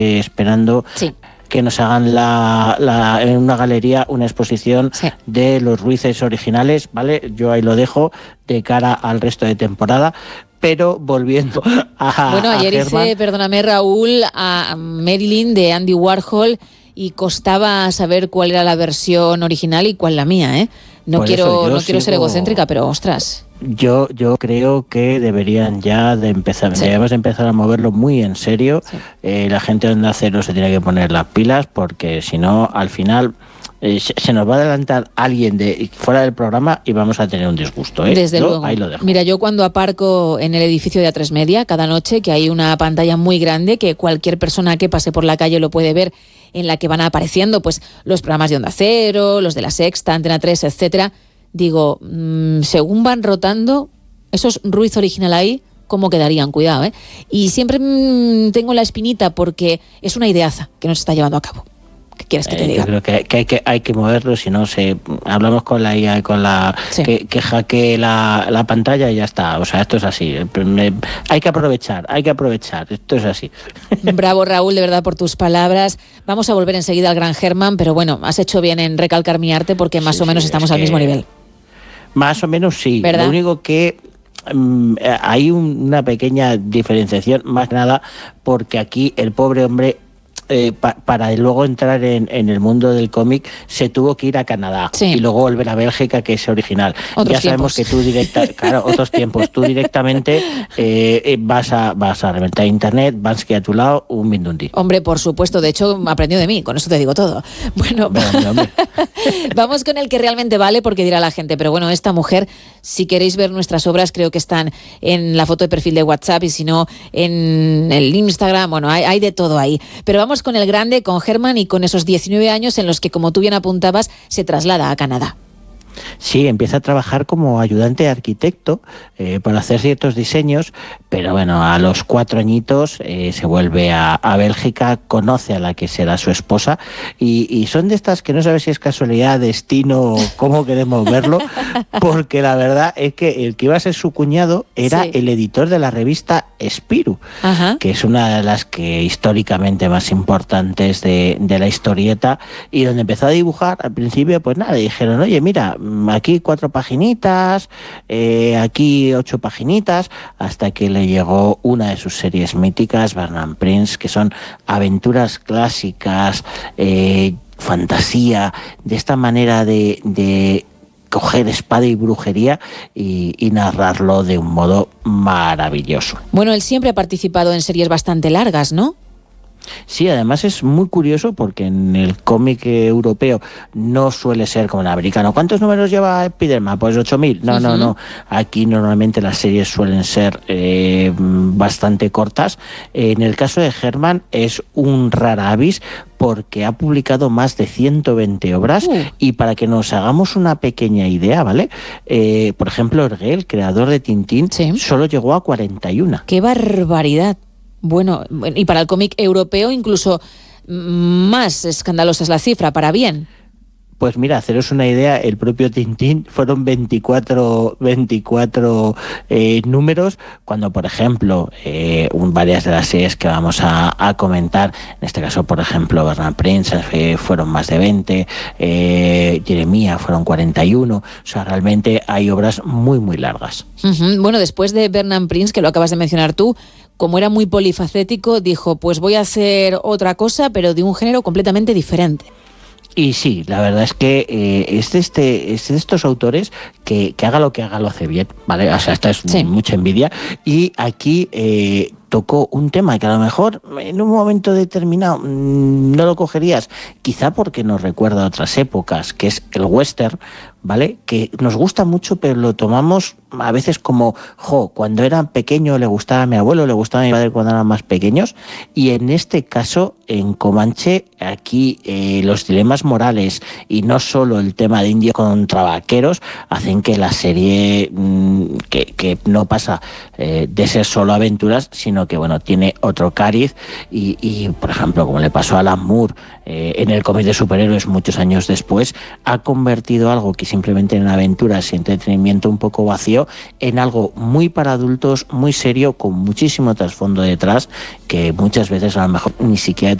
esperando que nos hagan en una galería una exposición de los Ruices originales, ¿vale? Yo ahí lo dejo de cara al resto de temporada. Pero volviendo ayer hice, perdóname Raúl, a Marilyn de Andy Warhol y costaba saber cuál era la versión original y cuál la mía, ¿eh? No quiero ser egocéntrica, pero ostras. Yo creo que deberían ya debemos empezar a moverlo muy en serio. La gente de Onda Cero se tiene que poner las pilas, porque si no, al final se nos va a adelantar alguien de fuera del programa y vamos a tener un disgusto, ¿eh? Desde luego. Ahí lo dejo. Mira, yo cuando aparco en el edificio de A3 Media cada noche, que hay una pantalla muy grande que cualquier persona que pase por la calle lo puede ver, en la que van apareciendo pues los programas de Onda Cero, los de La Sexta, Antena 3, etcétera, digo, según van rotando esos Ruiz original ahí, ¿cómo quedarían? Cuidado, ¿eh? Y siempre tengo la espinita porque es una ideaza que nos está llevando a cabo. ¿Qué quieres que te diga? Yo creo que hay que moverlo, si no hablamos con la IA, que hackee la pantalla y ya está. O sea, esto es así. Hay que aprovechar, esto es así. Bravo, Raúl, de verdad, por tus palabras. Vamos a volver enseguida al Gran Herman, pero bueno, has hecho bien en recalcar mi arte porque más o menos estamos al mismo nivel. Más o menos sí. ¿Verdad? Lo único que hay una pequeña diferenciación, más que nada porque aquí el pobre hombre, para luego entrar en el mundo del cómic, se tuvo que ir a Canadá y luego volver a Bélgica, que es original. Otros ya sabemos tiempos. Que tú otros tiempos, tú directamente vas a reventar internet, vas que a tu lado un mindundi. Hombre, por supuesto, de hecho aprendió de mí, con eso te digo todo. Bueno, vamos con el que realmente vale, porque dirá la gente, pero bueno, esta mujer, si queréis ver nuestras obras, creo que están en la foto de perfil de WhatsApp y si no, en el Instagram, bueno, hay de todo ahí. Pero vamos con el grande, con Herman, y con esos 19 años en los que, como tú bien apuntabas, se traslada a Canadá. Sí, empieza a trabajar como ayudante de arquitecto para hacer ciertos diseños, pero bueno, a los 4 añitos se vuelve a Bélgica, conoce a la que será su esposa y son de estas que no sabes si es casualidad, destino o cómo queremos verlo, porque la verdad es que el que iba a ser su cuñado era el editor de la revista Spirou, que es una de las que históricamente más importantes de la historieta, y donde empezó a dibujar al principio, pues nada, dijeron, oye, mira, aquí 4 paginitas, aquí 8 paginitas, hasta que le llegó una de sus series míticas, Bernard Prince, que son aventuras clásicas, fantasía, de esta manera de coger espada y brujería y narrarlo de un modo maravilloso. Bueno, él siempre ha participado en series bastante largas, ¿no? Sí, además es muy curioso porque en el cómic europeo no suele ser como en el americano. ¿Cuántos números lleva Spiderman? Pues 8.000. No. Aquí normalmente las series suelen ser bastante cortas. En el caso de Herman es un rara avis porque ha publicado más de 120 obras y para que nos hagamos una pequeña idea, ¿vale? Por ejemplo, Hergé, el creador de Tintín, solo llegó a 41. ¡Qué barbaridad! Bueno, y para el cómic europeo incluso más escandalosa es la cifra, para bien. Pues mira, haceros una idea, el propio Tintín fueron 24 números, cuando por ejemplo varias de las series que vamos a comentar, en este caso por ejemplo Bernard Prince fueron más de 20, Jeremía fueron 41, o sea, realmente hay obras muy muy largas. Bueno, después de Bernard Prince, que lo acabas de mencionar tú, como era muy polifacético, dijo, pues voy a hacer otra cosa, pero de un género completamente diferente. Y sí, la verdad es que es de estos autores que haga lo hace bien, ¿vale? O sea, esta es mucha envidia. Y aquí tocó un tema que a lo mejor en un momento determinado no lo cogerías, quizá porque nos recuerda a otras épocas, que es el western, ¿vale? Que nos gusta mucho, pero lo tomamos a veces como, cuando era pequeño le gustaba a mi abuelo, le gustaba a mi padre cuando eran más pequeños, y en este caso, en Comanche, aquí los dilemas morales y no solo el tema de indios contra vaqueros hacen que la serie que no pasa de ser solo aventuras, sino que bueno, tiene otro cariz y por ejemplo, como le pasó a Alan Moore en el cómic de superhéroes muchos años después, ha convertido algo que simplemente en aventuras y entretenimiento un poco vacío, en algo muy para adultos, muy serio, con muchísimo trasfondo detrás, que muchas veces a lo mejor ni siquiera